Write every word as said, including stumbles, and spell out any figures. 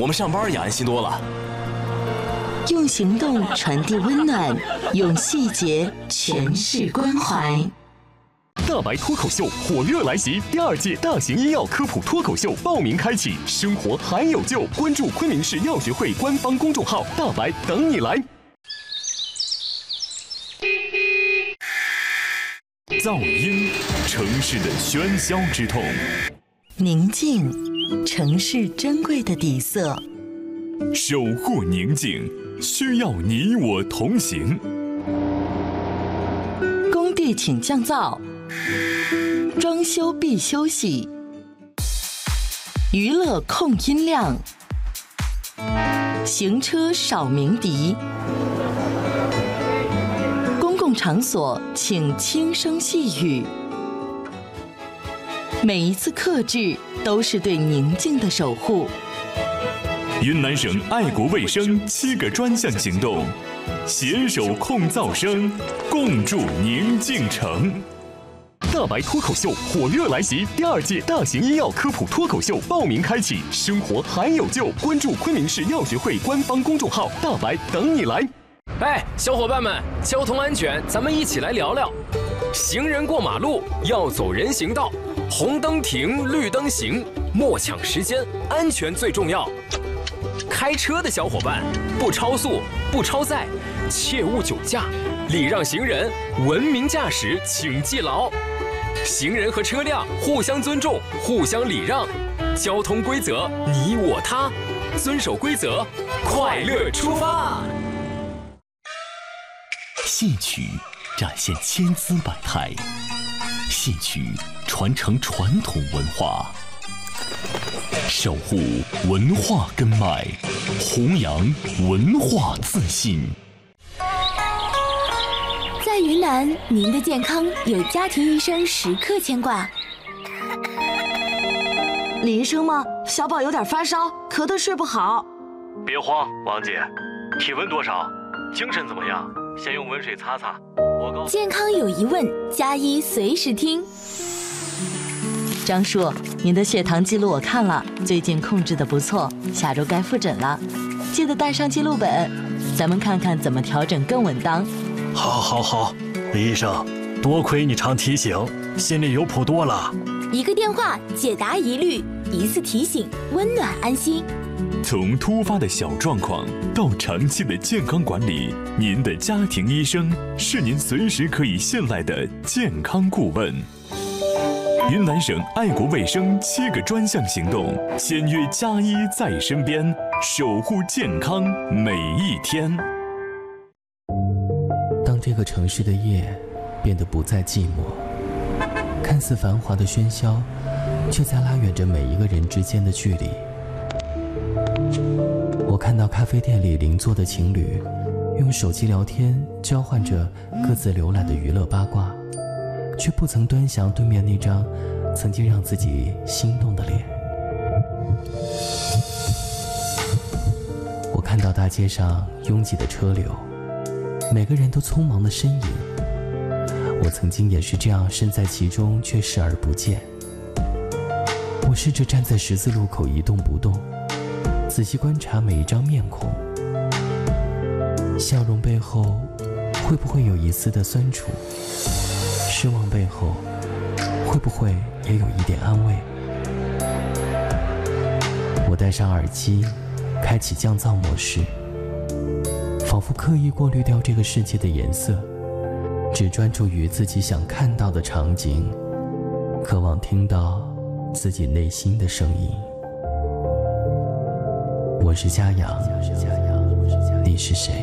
我们上班也安心多了。 用行动传递温暖，用细节诠释关怀。 大白脱口秀火热来袭，第二届大型医药科普脱口秀报名开启，生活还有救，关注昆明市药学会官方公众号，大白等你来。噪音，城市的喧嚣之痛； 宁静，城市珍贵的底色。 守护宁静，需要你我同行。 工地请降噪，装修必休息。娱乐控音量，行车少鸣笛。公共场所请轻声细语。每一次克制都是对宁静的守护。 云南省爱国卫生七个专项行动，携手控噪声，共筑宁静城。大白脱口秀火热来袭，第二届大型医药科普脱口秀报名开启，生活还有救，关注昆明市药学会官方公众号，大白等你来。 哎，小伙伴们，交通安全，咱们一起来聊聊。行人过马路要走人行道，红灯停，绿灯行，莫抢时间，安全最重要。开车的小伙伴，不超速，不超载，切勿酒驾，礼让行人，文明驾驶，请记牢。行人和车辆互相尊重，互相礼让，交通规则你我他，遵守规则，快乐出发。 戏曲展现千姿百态，戏曲传承传统文化，守护文化根脉，弘扬文化自信。 在云南，您的健康有家庭医生时刻牵挂。 李医生吗？小宝有点发烧，咳得睡不好。 别慌，王姐，体温多少？精神怎么样？先用温水擦擦。我告诉健康有疑问，加医随时听。 张叔，您的血糖记录我看了，最近控制得不错，下周该复诊了，记得带上记录本，咱们看看怎么调整更稳当。 好，好，好，李医生，多亏你常提醒，心里有谱多了。 一个电话解答疑虑，一次提醒温暖安心。 从突发的小状况到长期的健康管理，您的家庭医生是您随时可以信赖的健康顾问。云南省爱国卫生七个专项行动，签约加医在身边，守护健康每一天。 当这个城市的夜变得不再寂寞，看似繁华的喧嚣，却在拉远着每一个人之间的距离。我看到咖啡店里邻座的情侣用手机聊天，交换着各自浏览的娱乐八卦，却不曾端详对面那张曾经让自己心动的脸。我看到大街上拥挤的车流，每个人都匆忙的身影，我曾经也是这样身在其中，却视而不见。我试着站在十字路口一动不动，仔细观察每一张面孔，笑容背后会不会有一丝的酸楚？失望背后会不会也有一点安慰？我戴上耳机，开启降噪模式，仿佛刻意过滤掉这个世界的颜色，只专注于自己想看到的场景，渴望听到自己内心的声音。我是嘉阳，你是谁？